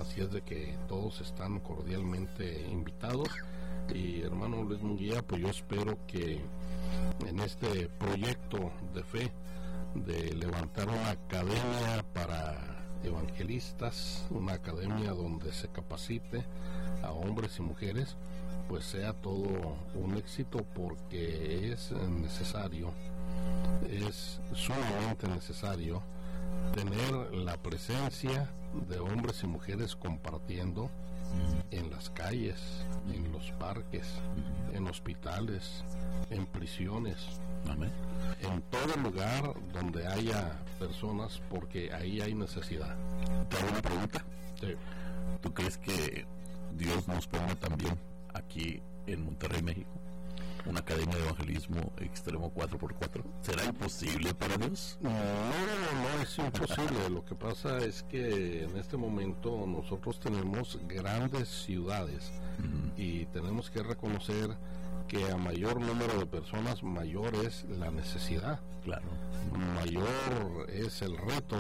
así es de que todos están cordialmente invitados. Y hermano Luis Munguía, pues yo espero que en este proyecto de fe de levantar una academia para evangelistas, una academia donde se capacite a hombres y mujeres, pues sea todo un éxito, porque es necesario, es sumamente necesario tener la presencia de hombres y mujeres compartiendo en las calles, en los parques, en hospitales, en prisiones. Amén. En todo lugar donde haya personas, porque ahí hay necesidad. ¿Te hago una pregunta? Sí. ¿Tú crees que Dios nos ponga también aquí en Monterrey, México, una academia de evangelismo extremo 4x4? ¿Será imposible para Dios? No es imposible. Lo que pasa es que en este momento nosotros tenemos grandes ciudades y tenemos que reconocer que a mayor número de personas, mayor es la necesidad. Claro. Mayor es el reto.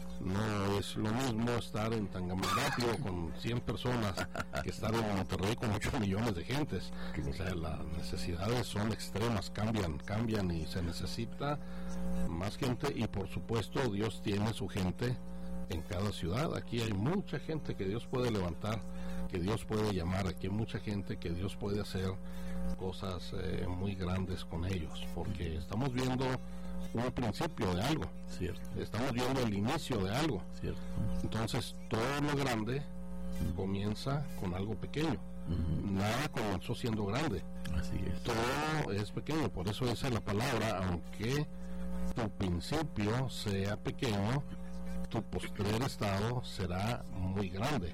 No es lo mismo estar en Tangamandapio con 100 personas que estar en Monterrey con 8 millones de gentes. O sea, las necesidades son extremas, cambian y se necesita más gente, y por supuesto Dios tiene su gente en cada ciudad. Aquí hay mucha gente que Dios puede levantar, que Dios puede llamar. Aquí hay mucha gente que Dios puede hacer cosas muy grandes con ellos, porque estamos viendo un principio de algo. Cierto. Estamos viendo el inicio de algo. Cierto. Entonces todo lo grande comienza con algo pequeño. Nada comenzó siendo grande. Así es. Todo es pequeño. Por eso dice la palabra: aunque tu principio sea pequeño, tu postrer estado será muy grande.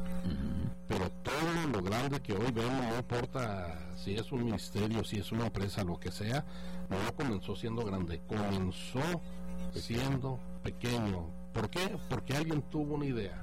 Pero todo lo grande que hoy vemos, no importa si es un ministerio, si es una empresa, lo que sea, no comenzó siendo grande, comenzó siendo pequeño. ¿Por qué? Porque alguien tuvo una idea,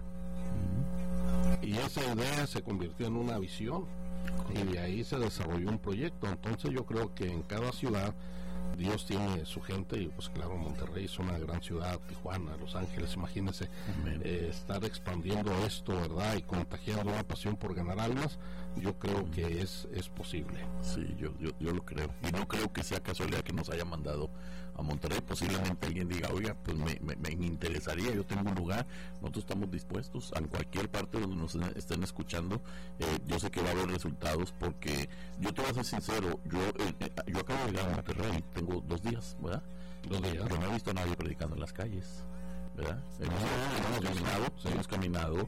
y esa idea se convirtió en una visión, y de ahí se desarrolló un proyecto. Entonces yo creo que en cada ciudad Dios tiene su gente, y pues claro, Monterrey es una gran ciudad, Tijuana, Los Ángeles, imagínense estar expandiendo esto, ¿verdad? Y contagiando una pasión por ganar almas. Yo creo que es posible. Sí, yo lo creo, y no creo que sea casualidad que nos haya mandado a Monterrey. Posiblemente alguien diga: oiga, pues me interesaría, yo tengo un lugar. Nosotros estamos dispuestos en cualquier parte donde nos estén escuchando. Yo sé que va a haber resultados, porque yo te voy a ser sincero, yo acabo de llegar a Monterrey, tengo 2 días, ¿verdad? 2 días. Pero no he visto a nadie predicando en las calles, ¿verdad? Hemos caminado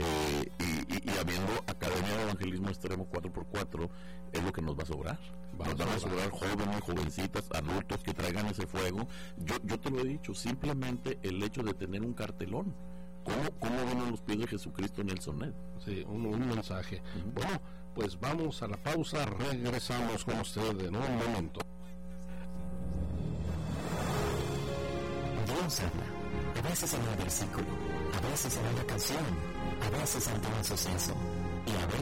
y habiendo academia de evangelismo extremo 4x4, es lo que nos va a sobrar. Nos van a sobrar jóvenes, jovencitas, adultos que traigan ese fuego. Yo te lo he dicho, simplemente el hecho de tener un cartelón. ¿Cómo ven los pies de Jesucristo en el Sonet? Sí, un mensaje. Bueno, pues vamos a la pausa, regresamos con ustedes en un momento. Dios habla, a veces en el versículo, a veces en una canción, a veces ante un suceso, y a veces